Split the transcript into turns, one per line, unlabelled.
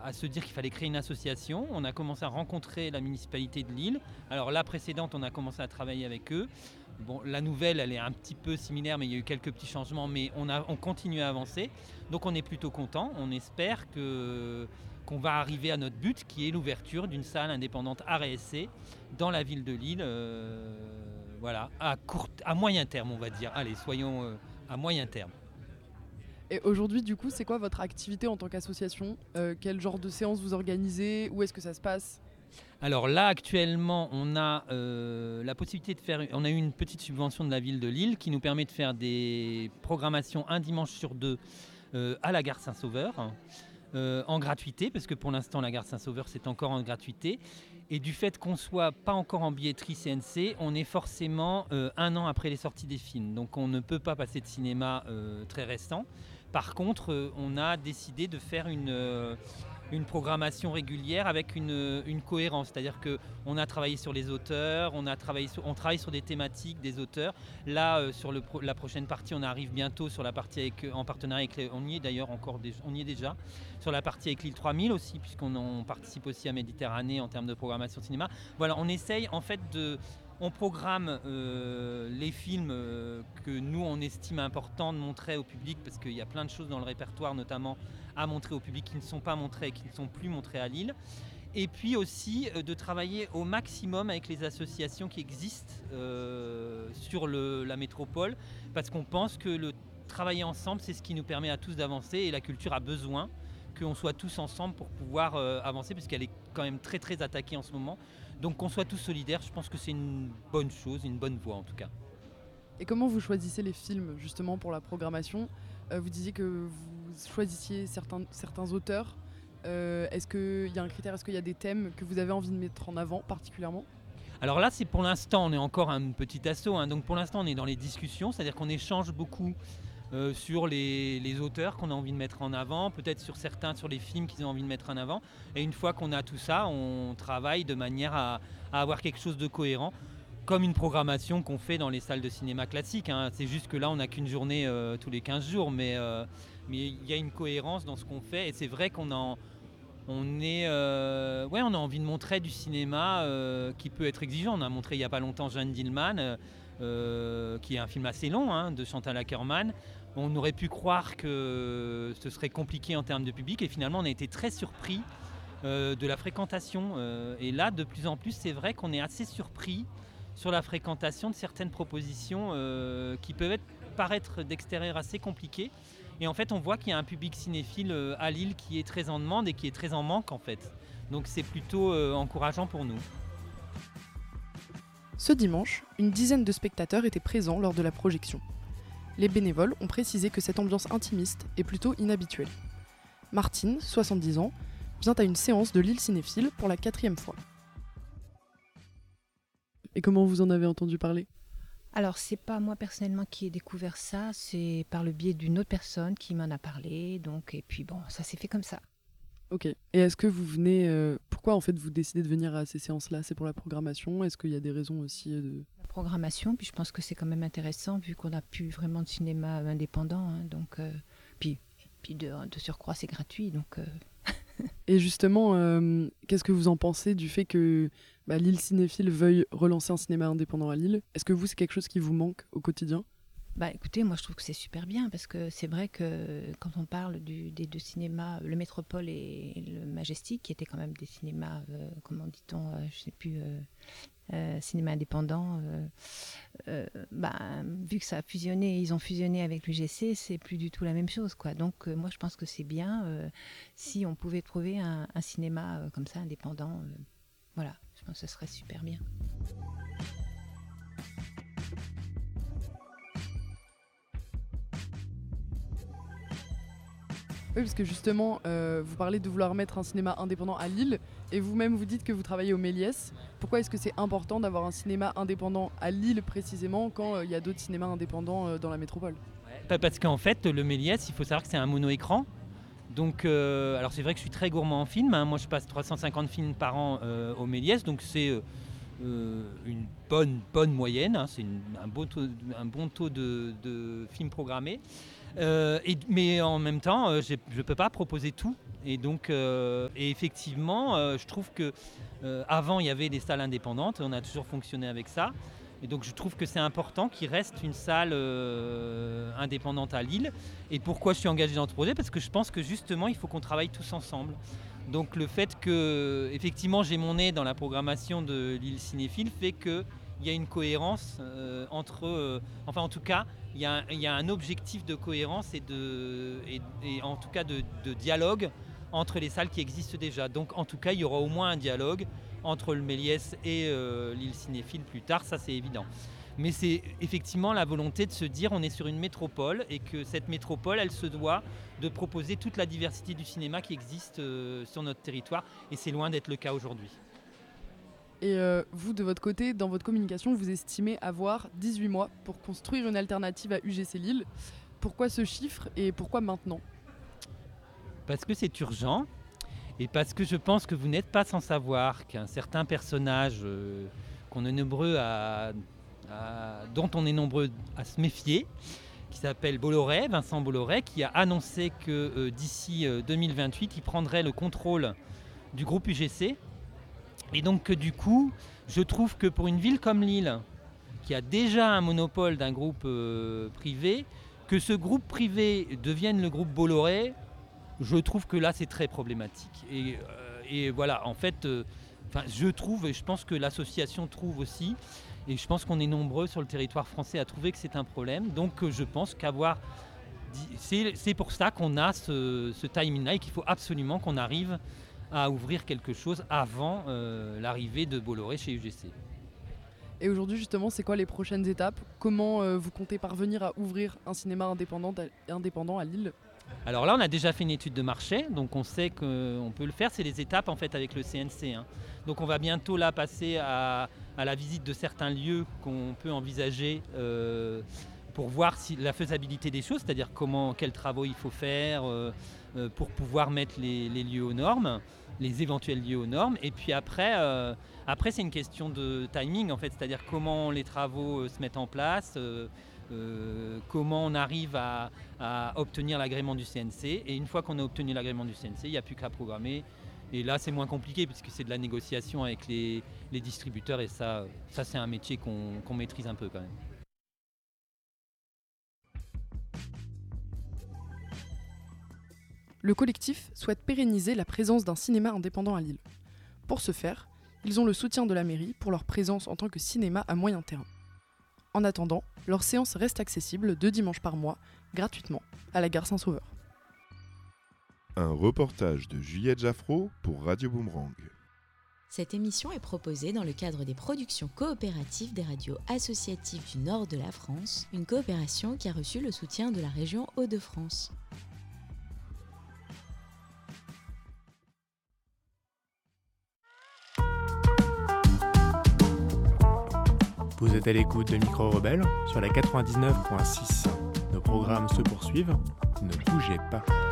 à se dire qu'il fallait créer une association. On a commencé à rencontrer la municipalité de Lille. Alors la précédente, on a commencé à travailler avec eux. Bon, la nouvelle, elle est un petit peu similaire, mais il y a eu quelques petits changements, mais on continue à avancer. Donc on est plutôt content. On espère qu'on va arriver à notre but, qui est l'ouverture d'une salle indépendante art et essai dans la ville de Lille. Voilà, à moyen terme, on va dire. Allez, soyons à moyen terme.
Et aujourd'hui, du coup, c'est quoi votre activité en tant qu'association ? Quel genre de séances vous organisez ? Où est-ce que ça se passe ?
Alors là, actuellement, on a la possibilité de faire. On a eu une petite subvention de la ville de Lille qui nous permet de faire des programmations un dimanche sur deux à la gare Saint-Sauveur en gratuité, parce que pour l'instant, la gare Saint-Sauveur, c'est encore en gratuité. Et du fait qu'on ne soit pas encore en billetterie CNC, on est forcément un an après les sorties des films. Donc on ne peut pas passer de cinéma très récent. Par contre, on a décidé de faire une programmation régulière avec une cohérence. C'est-à-dire qu'on a travaillé sur les auteurs, on travaille sur des thématiques des auteurs. Là, sur la prochaine partie, on arrive bientôt sur la partie en partenariat avec on y est d'ailleurs on y est déjà, sur la partie avec Lille 3000 aussi, puisqu'on participe aussi à Méditerranée en termes de programmation cinéma. Voilà, on essaye en fait on programme les films que nous on estime importants de montrer au public, parce qu'il y a plein de choses dans le répertoire notamment à montrer au public qui ne sont pas montrées et qui ne sont plus montrées à Lille. Et puis aussi de travailler au maximum avec les associations qui existent sur la métropole, parce qu'on pense que le travailler ensemble, c'est ce qui nous permet à tous d'avancer, et la culture a besoin qu'on soit tous ensemble pour pouvoir avancer, puisqu'elle est quand même très très attaquée en ce moment. Donc qu'on soit tous solidaires, je pense que c'est une bonne chose, une bonne voie en tout cas.
Et comment vous choisissez les films justement pour la programmation ? Vous disiez que vous choisissiez certains auteurs. Est-ce qu'il y a un critère ? Est-ce qu'il y a des thèmes que vous avez envie de mettre en avant particulièrement ?
Alors là, c'est pour l'instant, on est encore un petit assaut, hein, donc pour l'instant on est dans les discussions, c'est-à-dire qu'on échange beaucoup sur les auteurs qu'on a envie de mettre en avant, peut-être sur les films qu'ils ont envie de mettre en avant. Et une fois qu'on a tout ça, on travaille de manière à avoir quelque chose de cohérent, comme une programmation qu'on fait dans les salles de cinéma classiques. Hein. C'est juste que là, on n'a qu'une journée tous les 15 jours, mais il y a une cohérence dans ce qu'on fait. Et c'est vrai qu'on a envie de montrer du cinéma qui peut être exigeant. On a montré il n'y a pas longtemps Jeanne Dillman, qui est un film assez long, hein, de Chantal Akerman. On aurait pu croire que ce serait compliqué en termes de public, et finalement on a été très surpris de la fréquentation. Et là, de plus en plus, c'est vrai qu'on est assez surpris sur la fréquentation de certaines propositions qui peuvent paraître d'extérieur assez compliquées. Et en fait, on voit qu'il y a un public cinéphile à Lille qui est très en demande et qui est très en manque en fait. Donc c'est plutôt encourageant pour nous.
Ce dimanche, une dizaine de spectateurs étaient présents lors de la projection. Les bénévoles ont précisé que cette ambiance intimiste est plutôt inhabituelle. Martine, 70 ans, vient à une séance de Lille Cinéphile pour la 4e fois. Et comment vous en avez entendu parler ?
Alors, c'est pas moi personnellement qui ai découvert ça, c'est par le biais d'une autre personne qui m'en a parlé, donc, et puis bon, ça s'est fait comme ça.
Ok. Et est-ce que vous venez... pourquoi en fait vous décidez de venir à ces séances-là ? C'est pour la programmation ? Est-ce qu'il y a des raisons aussi de...
La programmation, puis je pense que c'est quand même intéressant vu qu'on n'a plus vraiment de cinéma indépendant, hein, donc, puis de surcroît c'est gratuit, donc...
Et justement, qu'est-ce que vous en pensez du fait que Lille Cinéphile veuille relancer un cinéma indépendant à Lille ? Est-ce que c'est quelque chose qui vous manque au quotidien ?
Écoutez, moi je trouve que c'est super bien, parce que c'est vrai que quand on parle des deux cinémas, le Métropole et le Majestic, qui étaient quand même des cinémas, comment dit-on, je sais plus, cinéma indépendant, vu que ça a fusionné, ils ont fusionné avec l'UGC, c'est plus du tout la même chose, quoi. Donc moi je pense que c'est bien si on pouvait trouver un cinéma comme ça, indépendant, voilà, je pense que ce serait super bien.
Oui, parce que justement, vous parlez de vouloir mettre un cinéma indépendant à Lille, et vous-même vous dites que vous travaillez au Méliès. Pourquoi est-ce que c'est important d'avoir un cinéma indépendant à Lille précisément, quand il y a d'autres cinémas indépendants dans la métropole ?
Parce qu'en fait, le Méliès, il faut savoir que c'est un mono-écran. Donc, alors c'est vrai que je suis très gourmand en films, hein. Moi je passe 350 films par an au Méliès, donc c'est une bonne moyenne, hein. C'est un bon taux de films programmés. Mais en même temps, je ne peux pas proposer tout. Et donc, et effectivement, je trouve que avant il y avait des salles indépendantes, on a toujours fonctionné avec ça. Et donc je trouve que c'est important qu'il reste une salle indépendante à Lille. Et pourquoi je suis engagé dans ce projet ? Parce que je pense que justement il faut qu'on travaille tous ensemble. Donc le fait que effectivement j'ai mon nez dans la programmation de Lille Cinéphile fait qu'il y a une cohérence entre... enfin en tout cas, il y a un objectif de cohérence et en tout cas de dialogue entre les salles qui existent déjà. Donc en tout cas, il y aura au moins un dialogue entre le Méliès et Lille Cinéphile plus tard, ça c'est évident. Mais c'est effectivement la volonté de se dire on est sur une métropole et que cette métropole, elle se doit de proposer toute la diversité du cinéma qui existe sur notre territoire et c'est loin d'être le cas aujourd'hui.
Et vous, de votre côté, dans votre communication, vous estimez avoir 18 mois pour construire une alternative à UGC Lille. Pourquoi ce chiffre et pourquoi maintenant ?
Parce que c'est urgent et parce que je pense que vous n'êtes pas sans savoir qu'un certain personnage qu'on est nombreux dont on est nombreux à se méfier, qui s'appelle Bolloré, Vincent Bolloré, qui a annoncé que d'ici 2028, il prendrait le contrôle du groupe UGC. Et donc du coup, je trouve que pour une ville comme Lille, qui a déjà un monopole d'un groupe privé, que ce groupe privé devienne le groupe Bolloré, je trouve que là c'est très problématique. Et voilà, en fait, je trouve, et je pense que l'association trouve aussi, et je pense qu'on est nombreux sur le territoire français à trouver que c'est un problème. Donc je pense c'est pour ça qu'on a ce timing-là et qu'il faut absolument qu'on arrive à ouvrir quelque chose avant l'arrivée de Bolloré chez UGC.
Et aujourd'hui, justement, c'est quoi les prochaines étapes ? Comment vous comptez parvenir à ouvrir un cinéma indépendant à Lille ?
Alors là, on a déjà fait une étude de marché, donc on sait qu'on peut le faire. C'est les étapes en fait avec le CNC. Donc on va bientôt là passer à la visite de certains lieux qu'on peut envisager pour voir la faisabilité des choses, c'est-à-dire quels travaux il faut faire pour pouvoir mettre les lieux aux normes, les éventuels lieux aux normes. Et puis après c'est une question de timing en fait, c'est-à-dire comment les travaux se mettent en place. Comment on arrive à obtenir l'agrément du CNC. Et une fois qu'on a obtenu l'agrément du CNC, il n'y a plus qu'à programmer. Et là, c'est moins compliqué puisque c'est de la négociation avec les distributeurs. Et ça c'est un métier qu'on maîtrise un peu quand même.
Le collectif souhaite pérenniser la présence d'un cinéma indépendant à Lille. Pour ce faire, ils ont le soutien de la mairie pour leur présence en tant que cinéma à moyen terme. En attendant, leur séance reste accessible 2 dimanches par mois, gratuitement, à la gare Saint-Sauveur.
Un reportage de Juliette Jaffraud pour Radio Boomerang.
Cette émission est proposée dans le cadre des productions coopératives des radios associatives du nord de la France, une coopération qui a reçu le soutien de la région Hauts-de-France.
Vous êtes à l'écoute de Micro Rebelle sur la 99.6. Nos programmes se poursuivent, ne bougez pas.